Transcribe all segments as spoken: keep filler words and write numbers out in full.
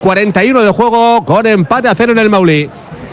cuarenta y uno de juego con empate a cero en el Maulí.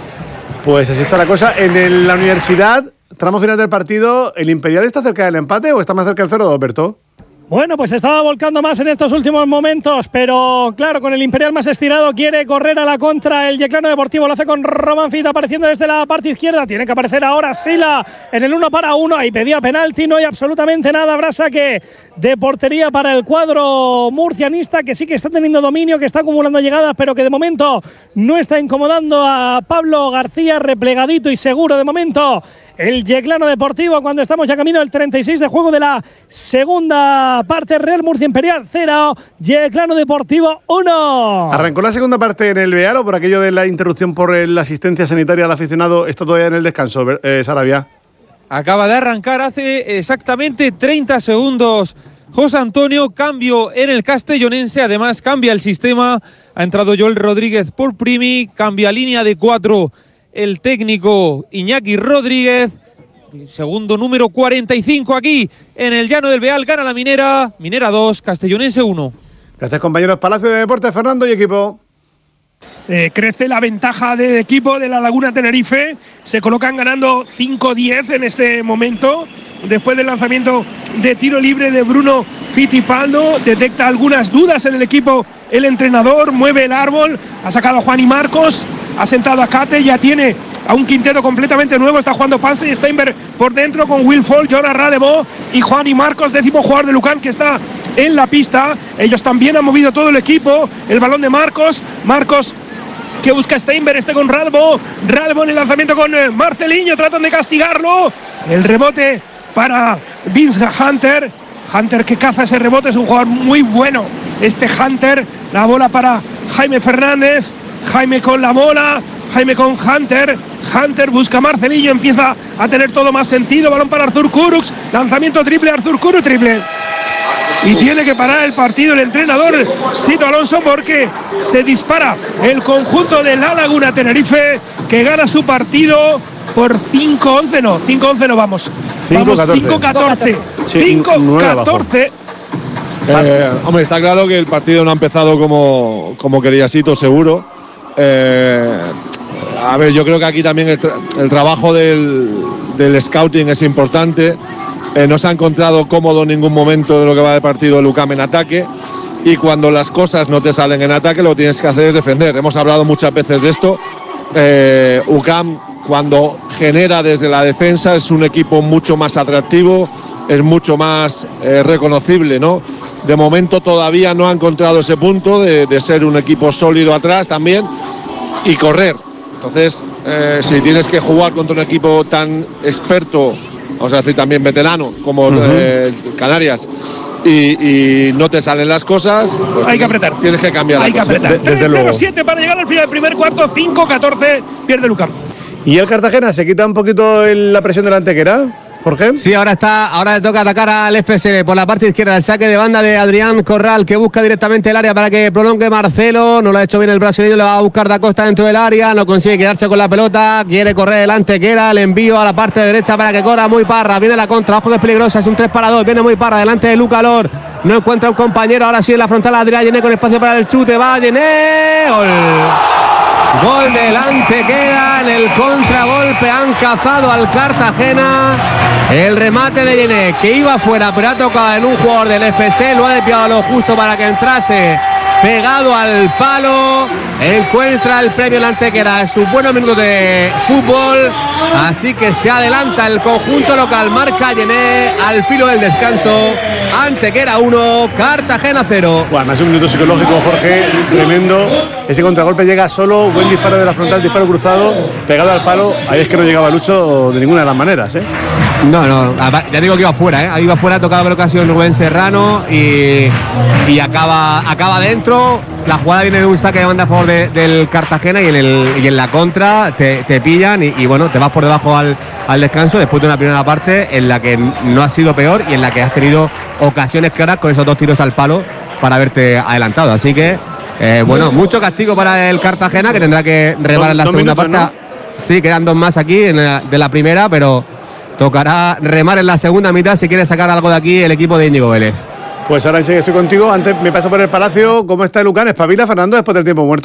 Pues así está la cosa. En el, la Universidad, tramo final del partido, ¿el Imperial está cerca del empate o está más cerca del cero, Alberto? Bueno, pues estaba volcando más en estos últimos momentos, pero claro, con el Imperial más estirado quiere correr a la contra. El Yeclano Deportivo lo hace con Román Fit apareciendo desde la parte izquierda. Tiene que aparecer ahora Sila en el uno para uno. Ahí pedía penalti, no hay absolutamente nada. Habrá saque de portería para el cuadro murcianista, que sí que está teniendo dominio, que está acumulando llegadas, pero que de momento no está incomodando a Pablo García, replegadito y seguro de momento. El Yeclano Deportivo, cuando estamos ya camino del treinta y seis de juego de la segunda parte. Real Murcia Imperial cero, Yeclano Deportivo uno. Arrancó la segunda parte en el Bear, o por aquello de la interrupción por la asistencia sanitaria al aficionado, está todavía en el descanso, eh, Sarabia. Acaba de arrancar hace exactamente treinta segundos. José Antonio, cambio en el castellonense, además cambia el sistema. Ha entrado Joel Rodríguez por Primi, cambia línea de cuatro el técnico Iñaki Rodríguez. Segundo número cuarenta y cinco aquí en el Llano del Beal. Gana la Minera, Minera dos, Castellonense uno. Gracias, compañeros. Palacio de Deportes, Fernando y equipo. Eh, crece la ventaja de equipo de la Laguna Tenerife. Se colocan ganando cinco diez en este momento. Después del lanzamiento de tiro libre de Bruno Fittipaldo, detecta algunas dudas en el equipo el entrenador, mueve el árbol, ha sacado a Juan y Marcos, ha sentado a Cate, ya tiene a un quinteto completamente nuevo. Está jugando Panse y Steinberg por dentro con Will Fall, Jonas Radebo y Juan y Marcos, décimo jugador de Lucan, que está en la pista. Ellos también han movido todo el equipo. El balón de Marcos, Marcos que busca Steinberg, este con Radebo, Radebo en el lanzamiento con Marceliño, tratan de castigarlo. El rebote para Vince Hunter, Hunter que caza ese rebote, es un jugador muy bueno este Hunter. La bola para Jaime Fernández, Jaime con la bola, Jaime con Hunter, Hunter busca a Marceliño, empieza a tener todo más sentido. Balón para Arthur Kurux, lanzamiento triple, Arthur Kurux triple. Y tiene que parar el partido el entrenador Sito Alonso, porque se dispara el conjunto de la Laguna Tenerife, que gana su partido por cinco once, no, cinco once no vamos. Vamos cinco catorce. cinco catorce. Eh, hombre, está claro que el partido no ha empezado como, como quería Sito, seguro. Eh, a ver, yo creo que aquí también el, tra el trabajo del, del scouting es importante. Eh, no se ha encontrado cómodo en ningún momento de lo que va de partido el U C A M en ataque, y cuando las cosas no te salen en ataque lo que tienes que hacer es defender. Hemos hablado muchas veces de esto. eh, U C A M, cuando genera desde la defensa, es un equipo mucho más atractivo, es mucho más eh, reconocible, ¿no? De momento todavía no ha encontrado ese punto de, de ser un equipo sólido atrás también y correr. Entonces, eh, si tienes que jugar contra un equipo tan experto, vamos a decir también veterano, como uh-huh. eh, Canarias, y, y no te salen las cosas, pues hay que apretar. Tienes que cambiar. Hay que apretar. tres cero siete para llegar al final del primer cuarto, cinco catorce, pierde el U C A M. ¿Y el Cartagena se quita un poquito el, la presión de la Antequera, Jorge? Sí, ahora está, ahora le toca atacar al F S por la parte izquierda. El saque de banda de Adrián Corral, que busca directamente el área para que prolongue Marcelo. No lo ha hecho bien el brasileño, le va a buscar Da Costa dentro del área. No consigue quedarse con la pelota. Quiere correr el Antequera. El envío a la parte derecha para que corra muy Parra. Viene la contra, ojo que es peligrosa. Es un tres para dos. Viene muy Parra delante de Luca Lor. No encuentra un compañero. Ahora sí en la frontal Adrián Llené con espacio para el chute. Va Llené. Gol. Gol del Antequera en el contragolpe. Han cazado al Cartagena. El remate de Llené, que iba fuera, pero ha tocado en un jugador del F C. Lo ha desviado a lo justo para que entrase pegado al palo. Encuentra el premio el Antequera en sus buenos minutos de fútbol. Así que se adelanta el conjunto local. Marca Llené al filo del descanso. Antequera uno, Cartagena cero. Bueno, más un minuto psicológico, Jorge, tremendo. Ese contragolpe llega solo, buen disparo de la frontal, disparo cruzado, pegado al palo. Ahí es que no llegaba Lucho de ninguna de las maneras, ¿eh? No, no, ya digo que iba fuera, ¿eh? Ahí iba fuera, tocado por ocasión Rubén Serrano y, y acaba, acaba dentro. La jugada viene de un saque de banda a favor de, del Cartagena, y en, el, y en la contra te, te pillan y, y bueno, te vas por debajo al, al descanso después de una primera parte en la que no has sido peor y en la que has tenido ocasiones claras con esos dos tiros al palo para haberte adelantado. Así que, eh, bueno, mucho castigo para el Cartagena, que tendrá que remar en la segunda parte. ¿No? Sí, quedan dos más aquí en la, de la primera, pero tocará remar en la segunda mitad si quiere sacar algo de aquí el equipo de Íñigo Vélez. Pues ahora sí que estoy contigo. Antes me paso por el Palacio. ¿Cómo está el U C A M? ¿Espabila, Fernando, después del tiempo muerto?